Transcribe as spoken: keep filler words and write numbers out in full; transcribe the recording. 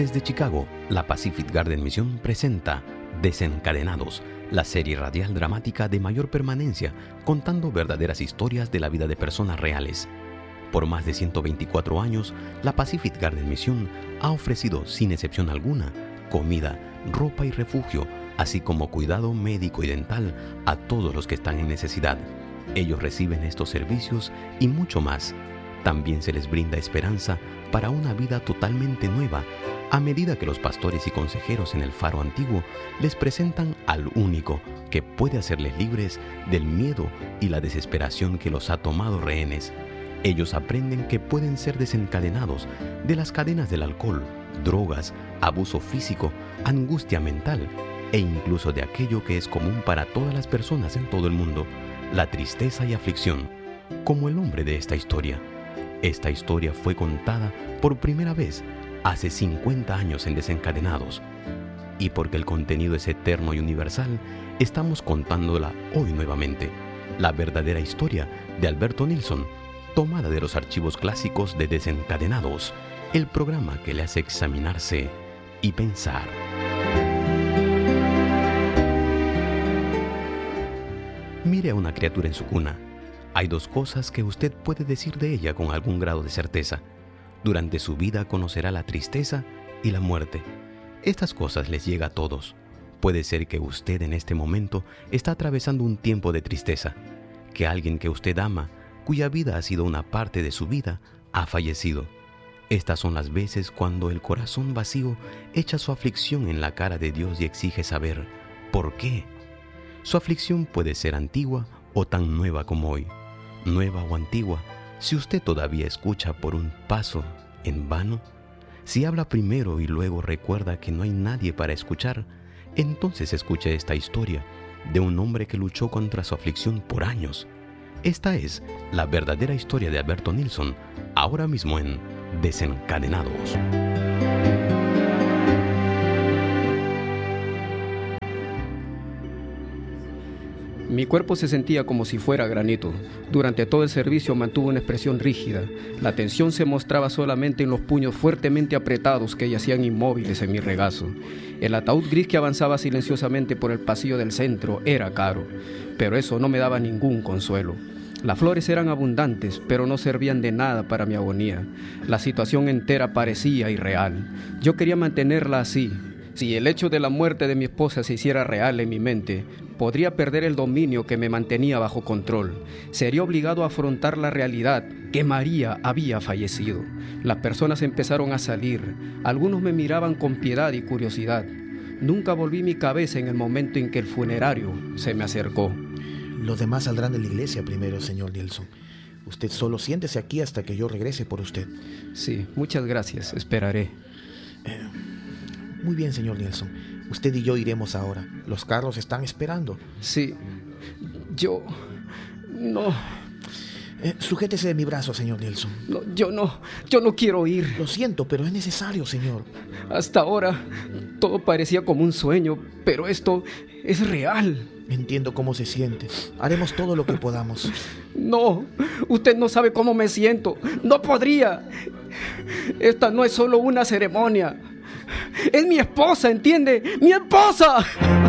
Desde Chicago, la Pacific Garden Mission presenta Desencadenados, la serie radial dramática de mayor permanencia, contando verdaderas historias de la vida de personas reales. Por más de ciento veinticuatro años, la Pacific Garden Mission ha ofrecido, sin excepción alguna, comida, ropa y refugio, así como cuidado médico y dental a todos los que están en necesidad. Ellos reciben estos servicios y mucho más. También se les brinda esperanza para una vida totalmente nueva, a medida que los pastores y consejeros en el faro antiguo les presentan al único que puede hacerles libres del miedo y la desesperación que los ha tomado rehenes. Ellos aprenden que pueden ser desencadenados de las cadenas del alcohol, drogas, abuso físico, angustia mental e incluso de aquello que es común para todas las personas en todo el mundo, la tristeza y aflicción, como el hombre de esta historia. Esta historia fue contada por primera vez hace cincuenta años en Desencadenados. Y porque el contenido es eterno y universal, estamos contándola hoy nuevamente. La verdadera historia de Alberto Nilsson, tomada de los archivos clásicos de Desencadenados, el programa que le hace examinarse y pensar. Mire a una criatura en su cuna. Hay dos cosas que usted puede decir de ella con algún grado de certeza. Durante su vida conocerá la tristeza y la muerte. Estas cosas les llega a todos. Puede ser que usted en este momento está atravesando un tiempo de tristeza, que alguien que usted ama, cuya vida ha sido una parte de su vida, ha fallecido. Estas son las veces cuando el corazón vacío echa su aflicción en la cara de Dios y exige saber ¿por qué? Su aflicción puede ser antigua o tan nueva como hoy. Nueva o antigua, si usted todavía escucha por un paso en vano, si habla primero y luego recuerda que no hay nadie para escuchar, entonces escuche esta historia de un hombre que luchó contra su aflicción por años. Esta es la verdadera historia de Alberto Nilsson, ahora mismo en Desencadenados. Mi cuerpo se sentía como si fuera granito. Durante todo el servicio mantuvo una expresión rígida. La tensión se mostraba solamente en los puños fuertemente apretados que yacían inmóviles en mi regazo. El ataúd gris que avanzaba silenciosamente por el pasillo del centro era caro, pero eso no me daba ningún consuelo. Las flores eran abundantes, pero no servían de nada para mi agonía. La situación entera parecía irreal. Yo quería mantenerla así. Si el hecho de la muerte de mi esposa se hiciera real en mi mente, podría perder el dominio que me mantenía bajo control. Sería obligado a afrontar la realidad que María había fallecido. Las personas empezaron a salir. Algunos me miraban con piedad y curiosidad. Nunca volví mi cabeza en el momento en que el funerario se me acercó. Los demás saldrán de la iglesia primero, señor Nilsson. Usted solo siéntese aquí hasta que yo regrese por usted. Sí, muchas gracias. Esperaré. Eh, muy bien, señor Nilsson. Usted y yo iremos ahora. Los carros están esperando. Sí. Yo... no... Eh, sujétese de mi brazo, señor Nilsson. No, yo no... Yo no quiero ir. Lo siento, pero es necesario, señor. Hasta ahora, todo parecía como un sueño, pero esto es real. Entiendo cómo se siente. Haremos todo lo que podamos. No, usted no sabe cómo me siento. No podría. Esta no es solo una ceremonia. Es mi esposa, ¿entiende? ¡Mi esposa!